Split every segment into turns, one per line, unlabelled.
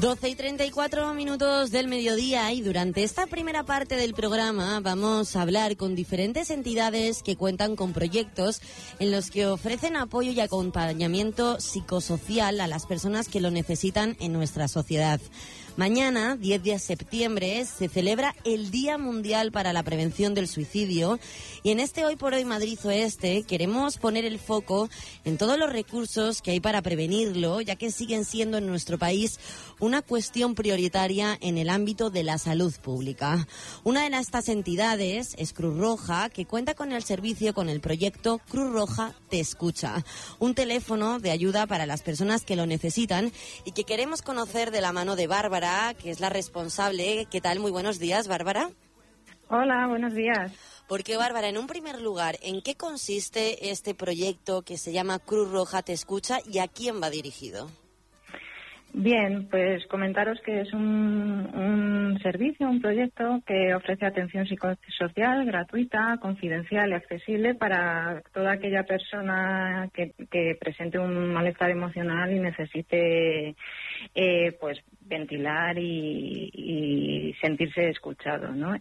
12:34 del mediodía, y durante esta primera parte del programa vamos a hablar con diferentes entidades que cuentan con proyectos en los que ofrecen apoyo y acompañamiento psicosocial a las personas que lo necesitan en nuestra sociedad. Mañana, 10 de septiembre, se celebra el Día Mundial para la Prevención del Suicidio, y en este Hoy por Hoy Madrid Oeste queremos poner el foco en todos los recursos que hay para prevenirlo, ya que siguen siendo en nuestro país una cuestión prioritaria en el ámbito de la salud pública. Una de estas entidades es Cruz Roja, que cuenta con el servicio, con el proyecto Cruz Roja Te Escucha, un teléfono de ayuda para las personas que lo necesitan y que queremos conocer de la mano de Bárbara, que es la responsable. ¿Qué tal? Muy buenos días, Bárbara.
Hola, buenos días.
Porque, Bárbara, en un primer lugar, ¿en qué consiste este proyecto que se llama Cruz Roja Te Escucha y a quién va dirigido?
Bien, pues comentaros que es un servicio, un proyecto que ofrece atención psicosocial gratuita, confidencial y accesible para toda aquella persona que presente un malestar emocional y necesite pues ventilar y sentirse escuchado, ¿no?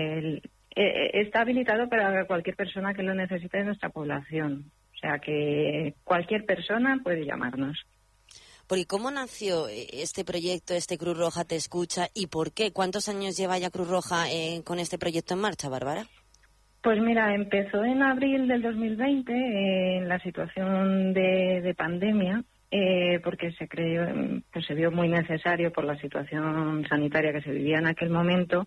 Está habilitado para cualquier persona que lo necesite de nuestra población, o sea que cualquier persona puede llamarnos.
Porque ¿cómo nació este proyecto, este Cruz Roja Te Escucha, y por qué? ¿Cuántos años lleva ya Cruz Roja con este proyecto en marcha, Bárbara?
Pues mira, empezó en abril del 2020 en la situación de pandemia, porque se vio muy necesario por la situación sanitaria que se vivía en aquel momento.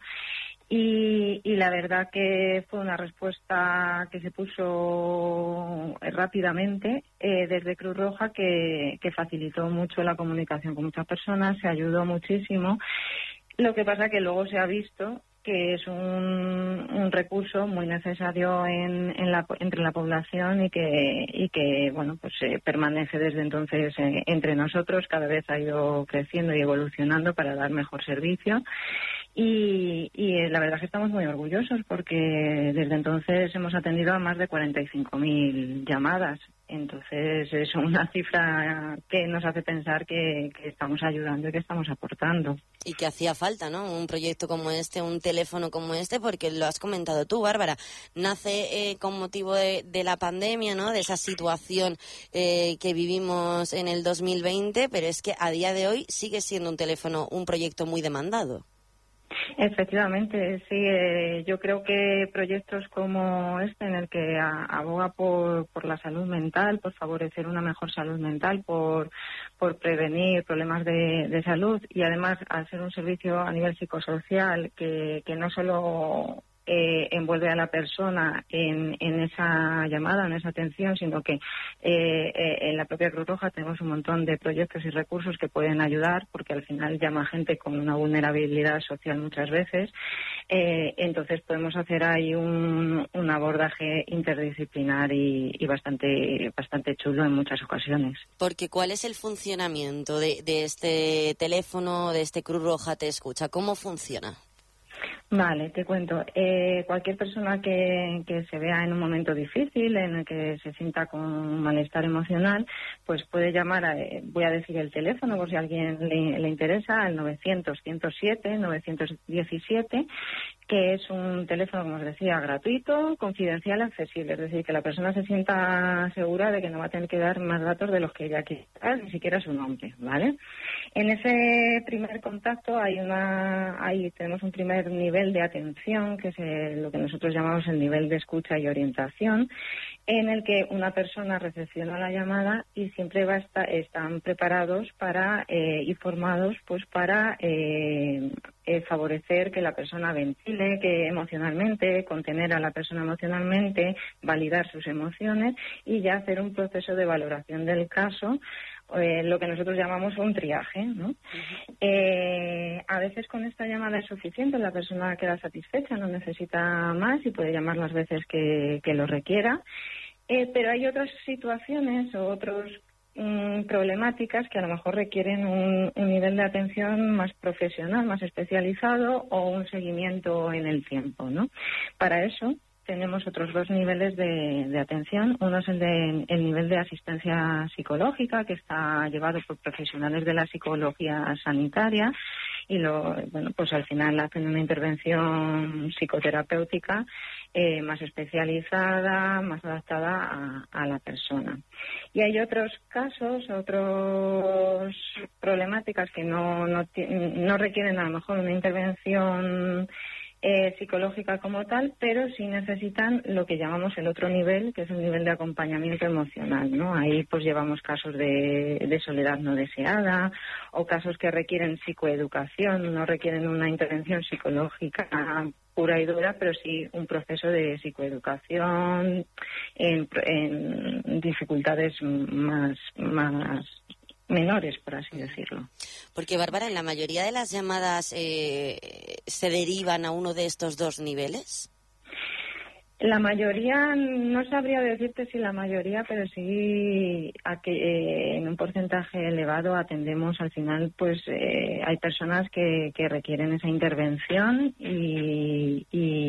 Y la verdad que fue una respuesta que se puso rápidamente desde Cruz Roja, que facilitó mucho la comunicación con muchas personas, se ayudó muchísimo. Lo que pasa que luego se ha visto que es un recurso muy necesario entre la población y que bueno, pues permanece desde entonces entre nosotros. Cada vez ha ido creciendo y evolucionando para dar mejor servicio. Y la verdad es que estamos muy orgullosos porque desde entonces hemos atendido a más de 45.000 llamadas. Entonces es una cifra que nos hace pensar que estamos ayudando y que estamos aportando.
Y que hacía falta, ¿no? Un proyecto como este, un teléfono como este, porque lo has comentado tú, Bárbara, nace con motivo de la pandemia, ¿no? De esa situación que vivimos en el 2020, pero es que a día de hoy sigue siendo un teléfono, un proyecto muy demandado.
Efectivamente, sí. Yo creo que proyectos como este, en el que aboga por la salud mental, por favorecer una mejor salud mental, por prevenir problemas de salud, y además al ser un servicio a nivel psicosocial que no solo envuelve a la persona en esa llamada, en esa atención, sino que en la propia Cruz Roja tenemos un montón de proyectos y recursos que pueden ayudar, porque al final llama gente con una vulnerabilidad social muchas veces. Entonces podemos hacer ahí un abordaje interdisciplinar y bastante chulo en muchas ocasiones.
Porque ¿cuál es el funcionamiento de este teléfono, de este Cruz Roja Te Escucha? ¿Cómo funciona?
Vale, te cuento. Cualquier persona que se vea en un momento difícil, en el que se sienta con un malestar emocional, pues puede llamar, voy a decir el teléfono por si a alguien le interesa, al 900-107-917, que es un teléfono, como os decía, gratuito, confidencial, accesible. Es decir, que la persona se sienta segura de que no va a tener que dar más datos de los que ella quiera, ni siquiera su nombre, ¿vale? En ese primer contacto tenemos un primer nivel de atención, que es lo que nosotros llamamos el nivel de escucha y orientación, en el que una persona recepciona la llamada y siempre están preparados y formados pues para favorecer que la persona ventile, que emocionalmente, contener a la persona emocionalmente, validar sus emociones y ya hacer un proceso de valoración del caso, lo que nosotros llamamos un triaje, ¿no? Uh-huh. A veces con esta llamada es suficiente, la persona queda satisfecha, no necesita más y puede llamar las veces que lo requiera, pero hay otras situaciones o otros problemáticas que a lo mejor requieren un nivel de atención más profesional, más especializado, o un seguimiento en el tiempo, ¿no? Para eso tenemos otros 2 niveles de atención. Uno es el nivel de asistencia psicológica, que está llevado por profesionales de la psicología sanitaria, y pues al final hacen una intervención psicoterapéutica más especializada, más adaptada a la persona. Y hay otros casos, otras problemáticas que no requieren a lo mejor una intervención psicológica como tal, pero sí necesitan lo que llamamos el otro nivel, que es el nivel de acompañamiento emocional, ¿no? Ahí pues llevamos casos de soledad no deseada, o casos que requieren psicoeducación, no requieren una intervención psicológica pura y dura, pero sí un proceso de psicoeducación en dificultades más menores, por así decirlo.
Porque, Bárbara, en la mayoría de las llamadas se derivan a uno de estos 2 niveles.
La mayoría, no sabría decirte si la mayoría, pero sí en un porcentaje elevado atendemos. Al final, pues hay personas que requieren esa intervención y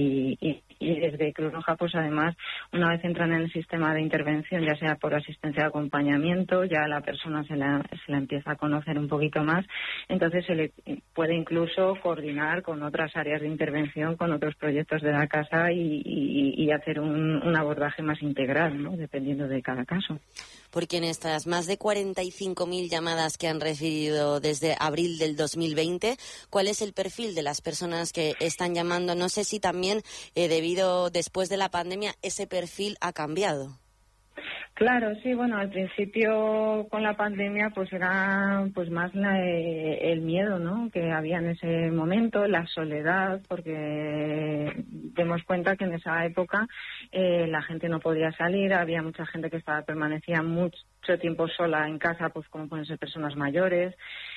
desde Cruz Roja, pues además, una vez entran en el sistema de intervención, ya sea por asistencia de acompañamiento, ya la persona se la empieza a conocer un poquito más, entonces se le puede incluso coordinar con otras áreas de intervención, con otros proyectos de la casa y hacer un abordaje más integral, ¿no? Dependiendo de cada caso.
Porque en estas más de 45.000 llamadas que han recibido desde abril del 2020, ¿cuál es el perfil de las personas que están llamando? No sé si también, debido después de la pandemia, ese perfil ha cambiado.
Claro, sí, bueno, al principio con la pandemia pues era pues más el miedo, ¿no?, que había en ese momento, la soledad, porque demos cuenta que en esa época la gente no podía salir, había mucha gente que permanecía mucho tiempo sola en casa, pues como pueden ser personas mayores,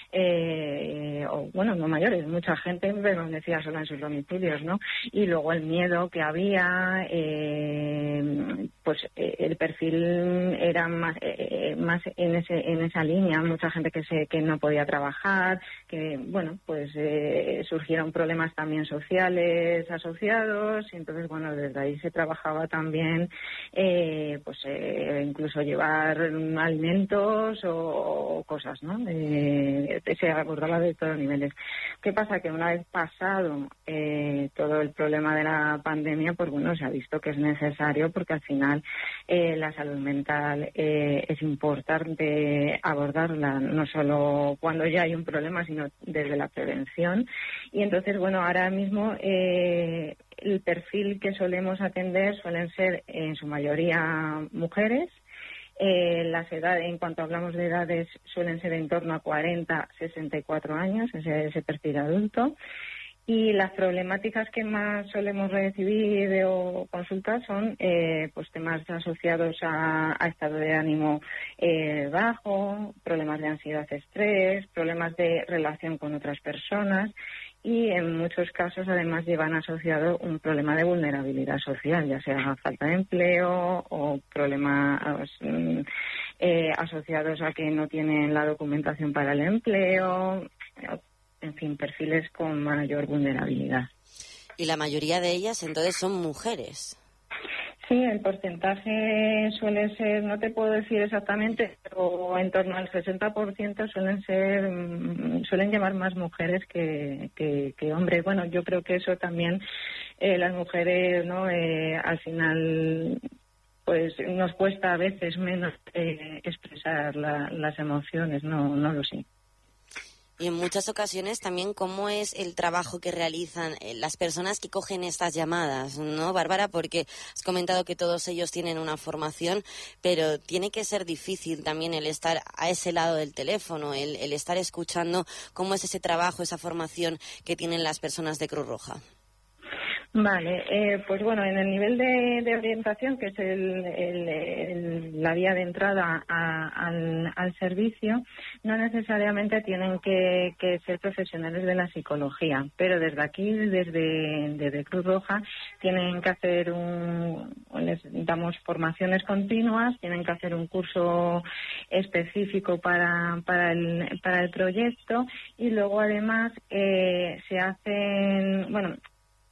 o bueno, no mayores, mucha gente permanecía sola en sus domicilios, ¿no? Y luego el miedo que había, pues el perfil era más en esa línea, mucha gente que no podía trabajar, que bueno, pues surgieron problemas también sociales asociados, y entonces bueno, desde ahí se trabajaba también incluso llevar alimentos o cosas, ¿no? Se abordaba de todos los niveles. ¿Qué pasa? Que una vez pasado todo el problema de la pandemia, pues bueno, se ha visto que es necesario, porque al final la salud mental es importante abordarla, no solo cuando ya hay un problema, sino desde la prevención. Y entonces, bueno, ahora mismo el perfil que solemos atender suelen ser en su mayoría mujeres. Las edades, en cuanto hablamos de edades, suelen ser en torno a 40, 64 años, ese perfil adulto. Y las problemáticas que más solemos recibir o consultar son pues temas asociados a estado de ánimo bajo, problemas de ansiedad, estrés, problemas de relación con otras personas, y en muchos casos además llevan asociado un problema de vulnerabilidad social, ya sea falta de empleo o problemas asociados a que no tienen la documentación para el empleo, en fin, perfiles con mayor vulnerabilidad.
Y la mayoría de ellas entonces son mujeres.
Sí, el porcentaje suele ser, no te puedo decir exactamente, pero en torno al 60% suelen llevar más mujeres que hombres. Bueno, yo creo que eso también, las mujeres, ¿no? Al final, pues nos cuesta a veces menos expresar las emociones, no lo sé.
Y en muchas ocasiones también cómo es el trabajo que realizan las personas que cogen estas llamadas, ¿no, Bárbara? Porque has comentado que todos ellos tienen una formación, pero tiene que ser difícil también el estar a ese lado del teléfono, el estar escuchando cómo es ese trabajo, esa formación que tienen las personas de Cruz Roja.
Vale, pues bueno, en el nivel de orientación, que es la vía de entrada al servicio, no necesariamente tienen que ser profesionales de la psicología, pero desde aquí, desde Cruz Roja, tienen que hacer les damos formaciones continuas, tienen que hacer un curso específico para el proyecto, y luego además se hacen, bueno,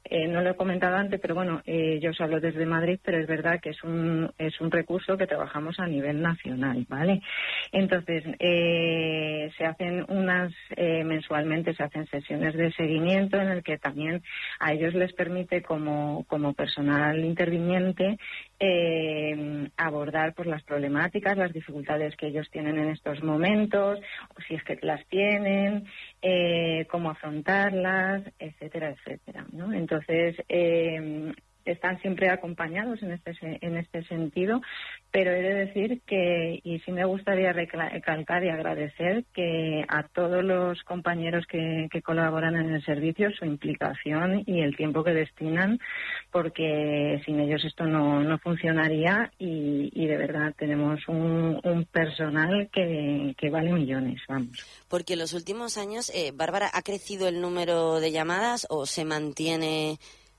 no lo he comentado antes, pero bueno, yo os hablo desde Madrid, pero es verdad que es un recurso que trabajamos a nivel nacional, ¿vale? Entonces, se hacen mensualmente se hacen sesiones de seguimiento en el que también a ellos les permite como personal interviniente abordar pues las problemáticas, las dificultades que ellos tienen en estos momentos, o si es que las tienen, cómo afrontarlas, etcétera, etcétera, ¿no? Entonces, están siempre acompañados en este sentido, pero he de decir que, y sí me gustaría recalcar y agradecer que a todos los compañeros que colaboran en el servicio su implicación y el tiempo que destinan, porque sin ellos esto no funcionaría y de verdad tenemos un personal que vale millones, vamos.
Porque en los últimos años, Bárbara, ¿ha crecido el número de llamadas o se mantiene?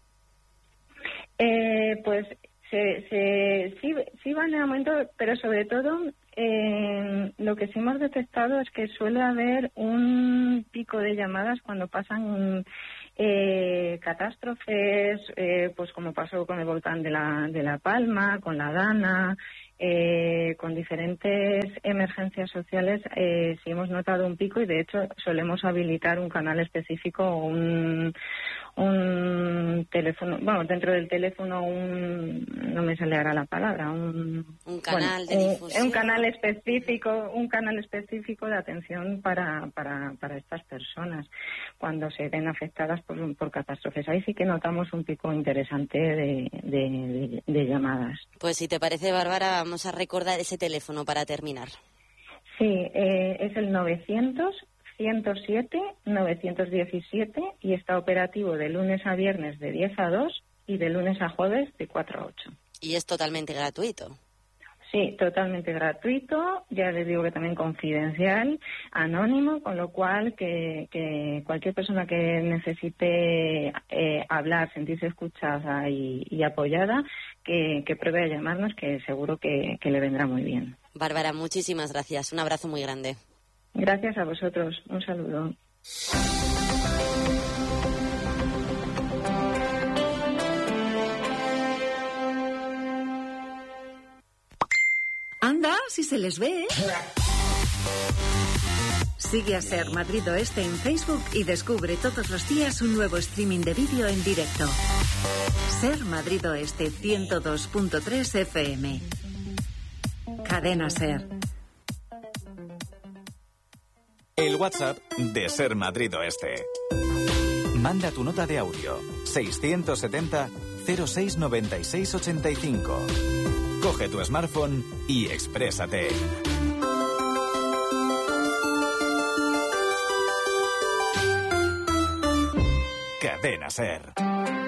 Pues sí va en aumento, pero sobre todo lo que sí hemos detectado es que suele haber un pico de llamadas cuando pasan catástrofes, pues como pasó con el volcán de La Palma, con la Dana, con diferentes emergencias sociales. Sí hemos notado un pico y de hecho solemos habilitar un canal específico o un teléfono, bueno, dentro del teléfono no me sale ahora la palabra, un
canal de difusión,
un canal específico de atención para estas personas cuando se ven afectadas por catástrofes. Ahí sí que notamos un pico interesante de llamadas.
Pues si te parece, Bárbara, vamos a recordar ese teléfono para terminar.
Sí, es el 900-107-917 y está operativo de lunes a viernes de 10 a 2 y de lunes a jueves de 4 a 8.
¿Y es totalmente gratuito?
Sí, totalmente gratuito, ya les digo que también confidencial, anónimo, con lo cual que cualquier persona que necesite hablar, sentirse escuchada y apoyada, que pruebe a llamarnos, que seguro que le vendrá muy bien.
Bárbara, muchísimas gracias, un abrazo muy grande.
Gracias a vosotros, un saludo.
Anda, si se les ve. Sigue a Ser Madrid Oeste en Facebook y descubre todos los días un nuevo streaming de vídeo en directo. Ser Madrid Oeste 102.3 FM. Cadena Ser.
El WhatsApp de Ser Madrid Oeste. Manda tu nota de audio 670 06 96 85. Coge tu smartphone y exprésate. Cadena Ser.